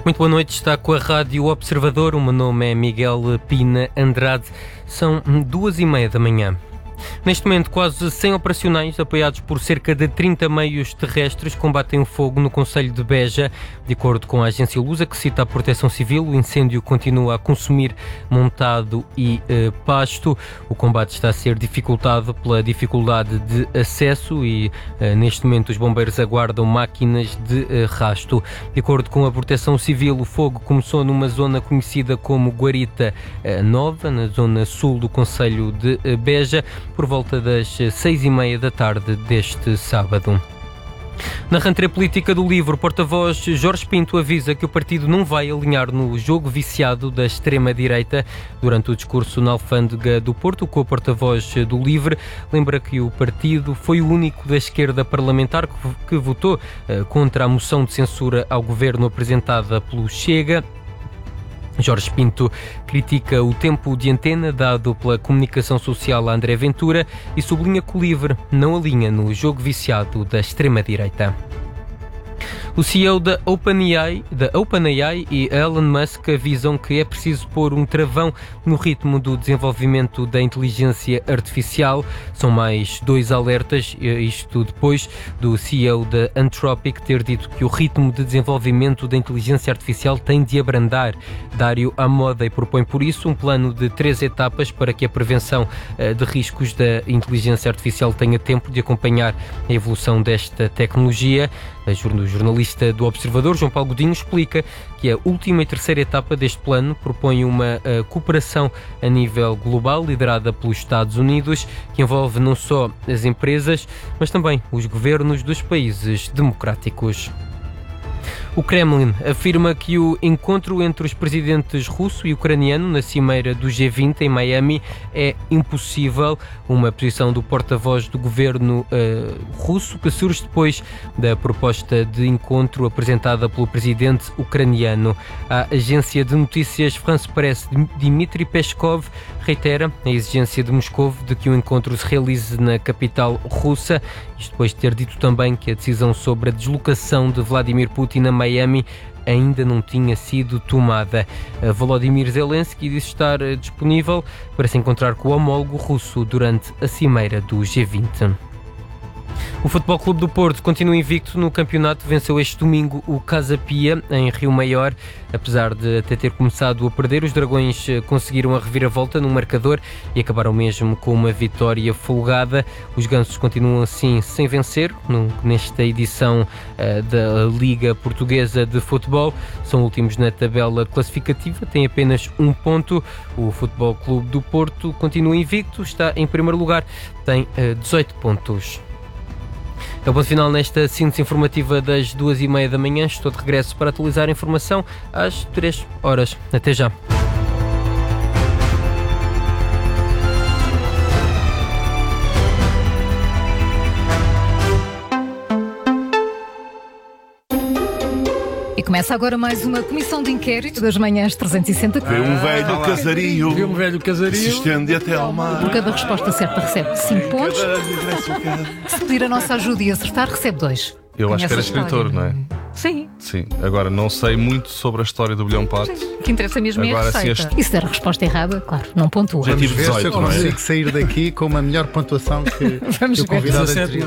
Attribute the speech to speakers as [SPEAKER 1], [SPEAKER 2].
[SPEAKER 1] Muito boa noite, está com a Rádio Observador. O meu nome é Miguel Pina Andrade. São 2h30 da manhã. Neste momento, quase 100 operacionais, apoiados por cerca de 30 meios terrestres, combatem o fogo no concelho de Beja. De acordo com a agência Lusa, que cita a Proteção Civil, o incêndio continua a consumir montado e pasto. O combate está a ser dificultado pela dificuldade de acesso e, neste momento, os bombeiros aguardam máquinas de rasto. De acordo com a Proteção Civil, o fogo começou numa zona conhecida como Guarita Nova, na zona sul do concelho de Beja, por volta das 6h30 da tarde deste sábado. Na rentrée política do LIVRE, o porta-voz Jorge Pinto avisa que o partido não vai alinhar no jogo viciado da extrema-direita. Durante o discurso na Alfândega do Porto, com o porta-voz do LIVRE, lembra que o partido foi o único da esquerda parlamentar que votou contra a moção de censura ao governo apresentada pelo Chega. Jorge Pinto critica o tempo de antena dado pela comunicação social a André Ventura e sublinha que o LIVRE não alinha no jogo viciado da extrema-direita. O CEO da OpenAI e Elon Musk avisam que é preciso pôr um travão no ritmo do desenvolvimento da inteligência artificial. São mais 2 alertas, isto depois do CEO da Anthropic ter dito que o ritmo de desenvolvimento da inteligência artificial tem de abrandar. Dario Amodei propõe, por isso, um plano de 3 etapas para que a prevenção de riscos da inteligência artificial tenha tempo de acompanhar a evolução desta tecnologia. O jornalista do Observador, João Paulo Godinho, explica que a última e terceira etapa deste plano propõe uma cooperação a nível global, liderada pelos Estados Unidos, que envolve não só as empresas, mas também os governos dos países democráticos. O Kremlin afirma que o encontro entre os presidentes russo e ucraniano na cimeira do G20 em Miami é impossível, uma posição do porta-voz do governo russo que surge depois da proposta de encontro apresentada pelo presidente ucraniano. A agência de notícias France Press, Dmitry Peskov, reitera a exigência de Moscou de que o encontro se realize na capital russa, isto depois de ter dito também que a decisão sobre a deslocação de Vladimir Putin a Miami ainda não tinha sido tomada. Volodymyr Zelensky disse estar disponível para se encontrar com o homólogo russo durante a cimeira do G20. O Futebol Clube do Porto continua invicto no campeonato, venceu este domingo o Casa Pia em Rio Maior. Apesar de até ter começado a perder, os Dragões conseguiram a reviravolta no marcador e acabaram mesmo com uma vitória folgada. Os Gansos continuam assim sem vencer nesta edição da Liga Portuguesa de Futebol. São últimos na tabela classificativa, têm apenas 1 ponto. O Futebol Clube do Porto continua invicto, está em primeiro lugar, tem 18 pontos. É o ponto final nesta síntese informativa das 2h30 da manhã. Estou de regresso para atualizar a informação às 3 horas. Até já.
[SPEAKER 2] E começa agora mais uma comissão de inquérito das manhãs 360.
[SPEAKER 3] Vê um velho casario.
[SPEAKER 4] Vê um velho casario.
[SPEAKER 3] Se estende até ao mar.
[SPEAKER 2] Por cada resposta certa recebe 5 pontos. Se pedir a nossa ajuda e acertar, recebe 2.
[SPEAKER 4] Eu acho que era escritor, não é?
[SPEAKER 2] Sim.
[SPEAKER 4] Sim. Agora, não sei muito sobre a história do Bilhão Pato.
[SPEAKER 2] O que interessa mesmo é a
[SPEAKER 4] Agora,
[SPEAKER 2] receita. E se der a resposta errada, claro, não pontua.
[SPEAKER 3] Já tive
[SPEAKER 5] Vamos ver se
[SPEAKER 3] 18,
[SPEAKER 5] eu
[SPEAKER 3] não é?
[SPEAKER 5] consigo sair daqui com uma melhor pontuação que
[SPEAKER 2] Vamos
[SPEAKER 5] o
[SPEAKER 2] ver.
[SPEAKER 5] convidado
[SPEAKER 4] 17.
[SPEAKER 5] anterior.